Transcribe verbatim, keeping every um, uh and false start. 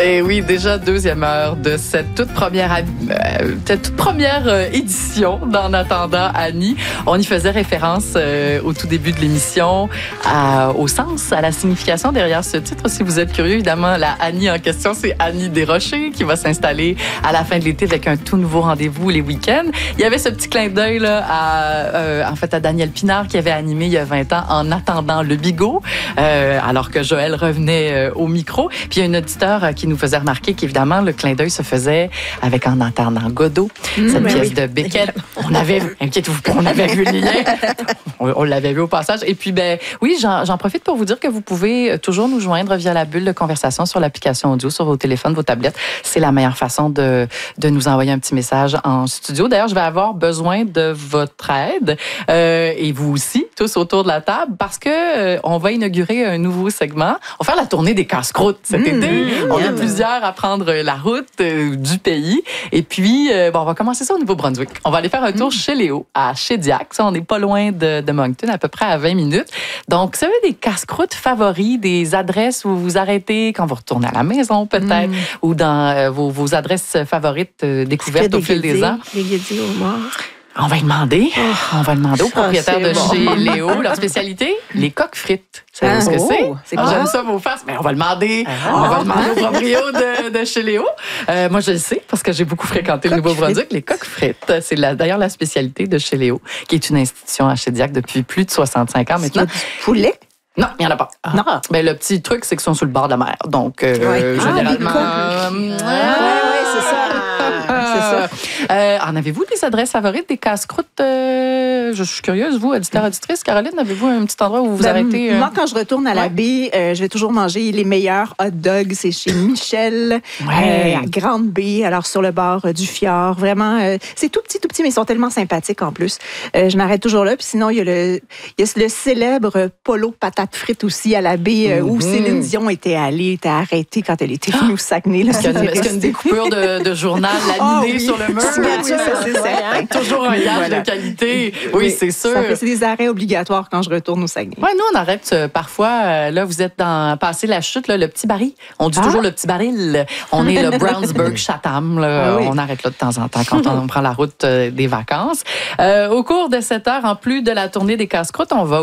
Ben oui, déjà deuxième heure de cette toute première, euh, cette toute première euh, édition d'En attendant Annie. On y faisait référence euh, au tout début de l'émission à, au sens, à la signification derrière ce titre. Si vous êtes curieux, évidemment, la Annie en question, c'est Annie Desrochers qui va s'installer à la fin de l'été avec un tout nouveau rendez-vous les week-ends. Il y avait ce petit clin d'œil là, à, euh, en fait, à Daniel Pinard qui avait animé il y a vingt ans En attendant le bigot, euh, alors que Joël revenait euh, au micro. Puis il y a un auditeur euh, qui nous faisait remarquer qu'évidemment, le clin d'œil se faisait avec En attendant Godot, mmh, cette pièce oui. de Beckett. On avait, inquiétez-vous pas, on avait vu le lien. On, on l'avait vu au passage. Et puis, ben oui, j'en, j'en profite pour vous dire que vous pouvez toujours nous joindre via la bulle de conversation sur l'application audio, sur vos téléphones, vos tablettes. C'est la meilleure façon de, de nous envoyer un petit message en studio. D'ailleurs, je vais avoir besoin de votre aide euh, et vous aussi, tous autour de la table, parce que euh, on va inaugurer un nouveau segment. On va faire la tournée des casse-croûtes cet mmh, été. Mmh, on est plusieurs à prendre la route euh, du pays. Et puis, euh, bon, on va commencer ça au Nouveau-Brunswick. On va aller faire un tour mmh. chez Léo, à Shediac. Ça, on n'est pas loin de, de Moncton, à peu près à vingt minutes. Donc, vous avez des casse-croûtes favoris, des adresses où vous vous arrêtez quand vous retournez à la maison, peut-être, mmh. ou dans euh, vos, vos adresses favorites euh, découvertes au fil guédis, des ans. Les guédis au mort. On va demander, oh, on va demander au propriétaire de bon. chez Léo, leur spécialité, les coques frites. Vous savez ah, ce que oh, c'est? c'est ah, j'aime ça vos faces. Mais on va demander, ah, on va demander au proprio de, de chez Léo. Euh, moi, je le sais parce que j'ai beaucoup fréquenté le Nouveau-Brunswick. Les coques frites, c'est la, d'ailleurs la spécialité de chez Léo, qui est une institution à Shediac depuis plus de soixante-cinq ans maintenant. Du poulet? Non, il n'y en a pas. Ah. Non. Ben, le petit truc, c'est qu'ils sont sur le bord de la mer. Donc, euh, ouais. généralement... Ah, euh, ouais, ouais, c'est ça. C'est ça. Euh, en avez-vous des adresses favorites, des casse-croûtes? Euh, je suis curieuse, vous, auditeur, auditrice. Caroline, avez-vous un petit endroit où vous vous ben, arrêtez? Euh... Moi, quand je retourne à la ouais. baie, euh, je vais toujours manger les meilleurs hot dogs. C'est chez Michel, ouais. euh, à Grande-Baie, alors sur le bord euh, du fjord. Vraiment, euh, c'est tout petit, tout petit, mais ils sont tellement sympathiques en plus. Euh, je m'arrête toujours là. Puis sinon, il y a le, il y a le célèbre polo patate frites aussi à la baie, euh, mm-hmm. où Céline Dion était allée, était arrêtée quand elle était venue au Saguenay. Là, est-ce, qu'il y a, est-ce qu'il y a une découpure de, de journal laminé oh, oui. sur le mur? Oui, oui, ça, c'est certain. Toujours un gage voilà. de qualité. Oui, oui, c'est sûr. Ça fait, c'est des arrêts obligatoires quand je retourne au Saguenay. Oui, nous, on arrête euh, parfois. Euh, là, vous êtes dans passé la chute, là, le petit baril. On dit ah. toujours le petit baril. On est le Brownsburg-Chatham. Là. Ah, oui. On arrête là de temps en temps quand on prend la route euh, des vacances. Euh, au cours de cette heure, en plus de la tournée des casse-croûtes, on va